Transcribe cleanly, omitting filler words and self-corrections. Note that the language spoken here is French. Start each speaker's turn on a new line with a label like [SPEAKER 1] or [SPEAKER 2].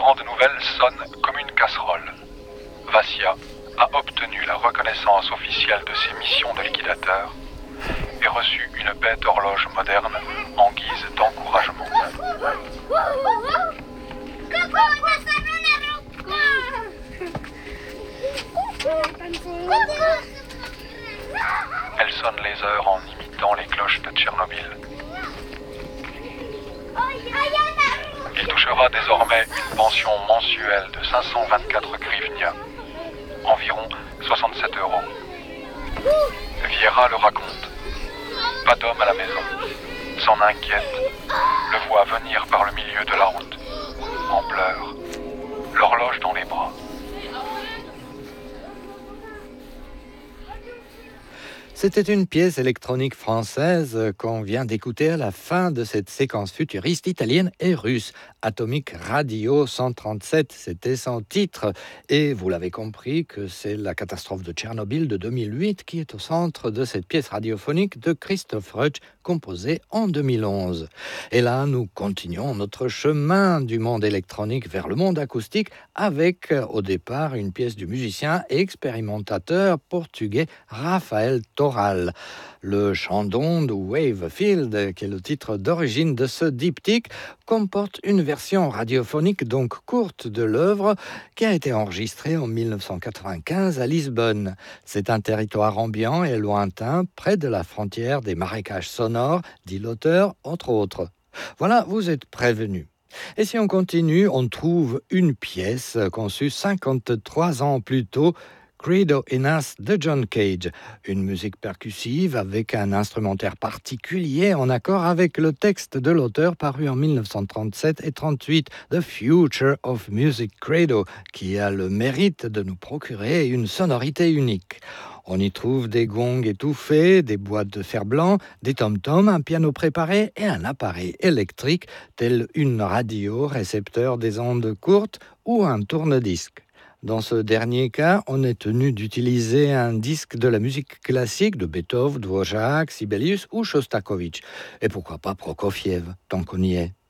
[SPEAKER 1] grande nouvelle sonne comme une casserole. Vassia a obtenu la reconnaissance officielle de ses missions de liquidateur et reçu une bête horloge moderne en guise d'encouragement. Elle sonne les heures en imitant les cloches de Tchernobyl. Il touchera désormais une pension mensuelle de 524 grivnia, environ 67 €. Vieira le raconte. Pas d'homme à la maison. S'en inquiète. Le voit venir par le milieu de la route, en pleurs, l'horloge dans les bras.
[SPEAKER 2] C'était une pièce électronique française qu'on vient d'écouter à la fin de cette séquence futuriste italienne et russe. Atomic Radio 137, c'était son titre. Et vous l'avez compris que c'est la catastrophe de Tchernobyl de 2008 qui est au centre de cette pièce radiophonique de Christoph Rutsch, composée en 2011. Et là, nous continuons notre chemin du monde électronique vers le monde acoustique avec, au départ, une pièce du musicien et expérimentateur portugais Rafael Toral. Le chant d'onde ou Wave Field, qui est le titre d'origine de ce diptyque, comporte une version radiophonique donc courte de l'œuvre qui a été enregistrée en 1995 à Lisbonne. C'est un territoire ambiant et lointain près de la frontière des marécages sonores, dit l'auteur, entre autres. Voilà, vous êtes prévenus. Et si on continue, on trouve une pièce conçue 53 ans plus tôt, Credo in Us de John Cage, une musique percussive avec un instrumentaire particulier en accord avec le texte de l'auteur paru en 1937 et 38, The Future of Music Credo, qui a le mérite de nous procurer une sonorité unique. On y trouve des gongs étouffés, des boîtes de fer blanc, des tom-toms, un piano préparé et un appareil électrique tel une radio récepteur des ondes courtes ou un tourne-disque. Dans ce dernier cas, on est tenu d'utiliser un disque de la musique classique de Beethoven, Dvorak, Sibelius ou Shostakovich. Et pourquoi pas Prokofiev, tant qu'on y est.